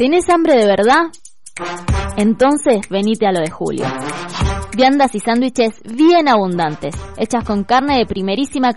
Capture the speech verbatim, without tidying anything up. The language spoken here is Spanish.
¿Tenés hambre de verdad? Entonces venite a lo de Julio. Viandas y sándwiches bien abundantes, hechas con carne de primerísima